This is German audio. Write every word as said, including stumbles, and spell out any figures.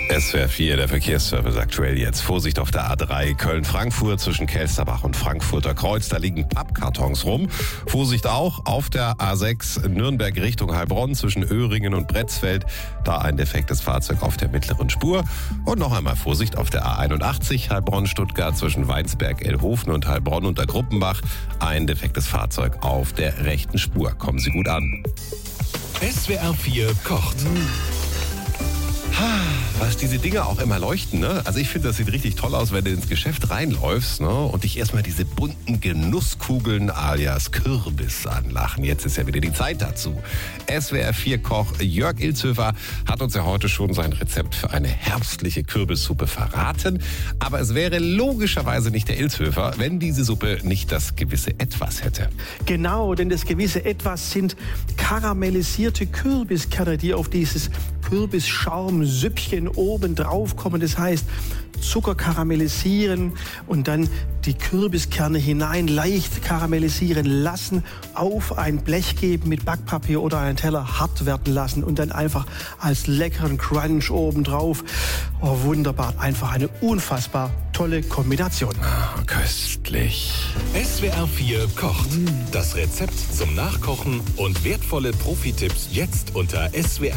S W R vier, der Verkehrsservice aktuell jetzt. Vorsicht auf der A drei Köln-Frankfurt zwischen Kelsterbach und Frankfurter Kreuz. Da liegen Pappkartons rum. Vorsicht auch auf der A sechs Nürnberg Richtung Heilbronn zwischen Öhringen und Bretzfeld. Da ein defektes Fahrzeug auf der mittleren Spur. Und noch einmal Vorsicht auf der A einundachtzig Heilbronn-Stuttgart zwischen Weinsberg-Elhofen und Heilbronn unter Gruppenbach. Ein defektes Fahrzeug auf der rechten Spur. Kommen Sie gut an. S W R vier kocht. Was diese Dinge auch immer leuchten, ne? Also ich finde, das sieht richtig toll aus, wenn du ins Geschäft reinläufst, ne? Und dich erstmal diese bunten Genusskugeln alias Kürbis anlachen. Jetzt ist ja wieder die Zeit dazu. S W R vier Koch Jörg Ilzhöfer hat uns ja heute schon sein Rezept für eine herbstliche Kürbissuppe verraten. Aber es wäre logischerweise nicht der Ilzhöfer, wenn diese Suppe nicht das gewisse Etwas hätte. Genau, denn das gewisse Etwas sind karamellisierte Kürbiskerne, die auf dieses Kürbisschaum-Süppchen oben drauf kommen. Das heißt, Zucker karamellisieren und dann die Kürbiskerne hinein leicht karamellisieren lassen, auf ein Blech geben mit Backpapier oder einen Teller hart werden lassen und dann einfach als leckeren Crunch oben drauf. Oh, wunderbar. Einfach eine unfassbar tolle Kombination. Oh, köstlich. S W R vier kocht. Das Rezept zum Nachkochen und wertvolle Profitipps jetzt unter S W R